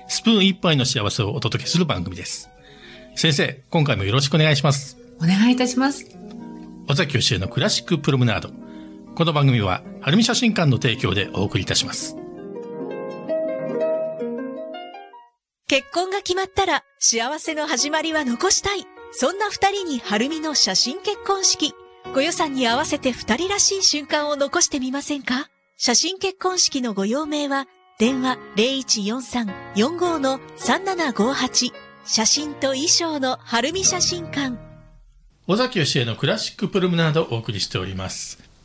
スプーン一杯の幸せをお届けする番組です。先生、今回もよろしくお願いします。 お願いいたします。 尾崎義恵のクラシックプロムナード。この番組ははるみ写真館の提供でお送りいたします。 結婚が決まったら幸せの始まりは残したい。そんな二人にはるみの写真結婚式。ご予算に合わせて二人らしい瞬間を残してみませんか？写真結婚式のご用命は電話 0143-45-3758 写真と衣装のはるみ写真館。 尾崎義恵のクラシックプロムナードをお送りしております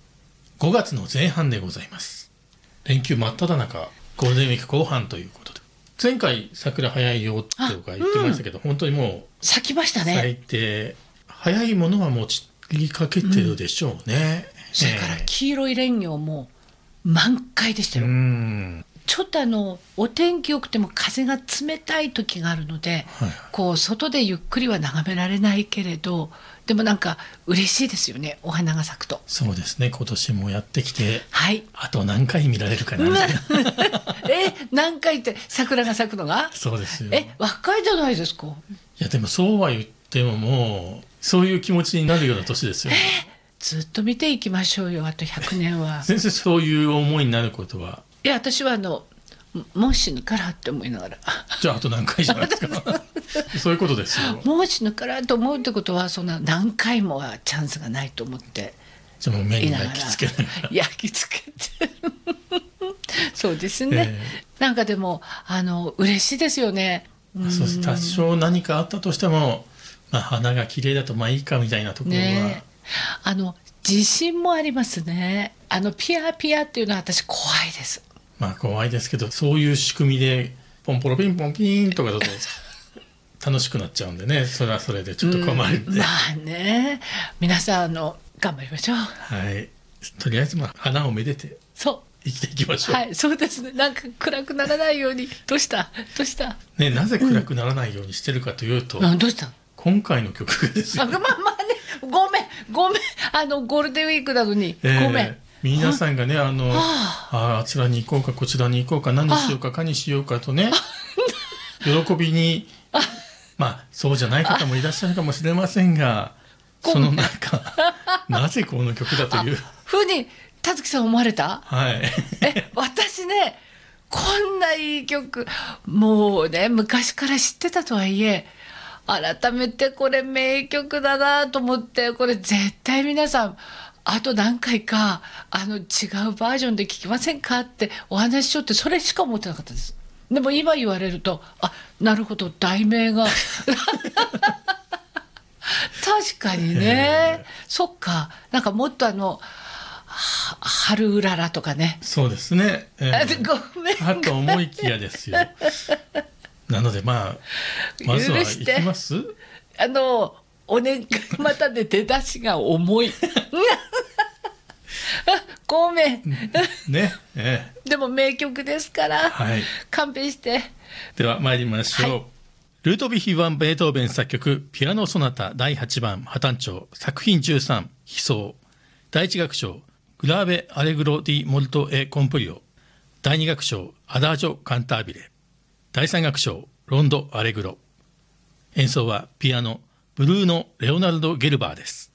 。5月の前半でございます。連休真っ只中、ゴールデンウィーク後半ということで、前回桜早いよとか言ってましたけど、本当にもう咲きましたね。 咲いて、早いものはもう散りかけてるでしょうね。 それから黄色いレンギョも満開でしたよ。ちょっとお天気良くても風が冷たい時があるので、こう外でゆっくりは眺められないけれど、でもなんか嬉しいですよね、お花が咲くと。 そうですね、今年もやってきて、 はい、 あと何回見られるかなみたいな何回って桜が咲くのが？ そうですよ。 若いじゃないですか。 いやでもそうは言ってももうそういう気持ちになるような年ですよね。 ずっと見ていきましょうよ、あと100年は。 先生、そういう思いになることは？ いや、私はもう死ぬからって思いながら。 じゃああと何回じゃないですかそういうことですよ。 もう死ぬからと思うってことは、そんな何回もはチャンスがないと思って。 じゃあもう目に焼き付けない焼き付けてそうですね、なんかでも嬉しいですよね。 そうです。多少何かあったとしても、花が綺麗だとまあいいかみたいなところは、ね、 自信もありますね。ピヤピヤっていうのは私怖いです。 怖いですけど、そういう仕組みでポンポロピンポンピンとかだと楽しくなっちゃうんでね、それはそれでちょっと困るんで、 ね、皆さん頑張りましょう。 はい、とりあえず花をめでて生きていきましょう。 はい、そうですね。なんか暗くならないように。どうしたね、なぜ暗くならないようにしてるかというと、 どうした今回の曲がですよ。 ね、ごめんゴールデンウィークなのに、ごめん。 皆さんがね、あちらに行こうかこちらに行こうか、何しようかかにしようかとね喜びにそうじゃない方もいらっしゃるかもしれませんが、その中なぜこの曲だというふうに田月さん思われた？ はい私ね、こんないい曲もうね昔から知ってたとはいえ、改めてこれ名曲だなと思って、これ絶対皆さんあと何回か違うバージョンで聴きませんかってお話ししようって、それしか思ってなかったです。でも今言われると、なるほど、題名が確かにね、そっか、なんかもっと春うららとかね。 そうですね、 ごめんと思いきやですよなのでまずは行きます。 お願い、またで出だしが重いごめんね、 でも名曲ですから、勘弁して。 では参りましょう、ルートヴィヒ・ワン・ベートーベン作曲ピアノソナタ第8番破綻調作品13悲愴、第1楽章グラーベ・アレグロ・ディ・モルト・エ・コンプリオ、第2楽章アダージョ・カンタービレ、第3楽章ロンド・アレグロ。演奏はピアノブルーノ・レオナルド・ゲルバーです。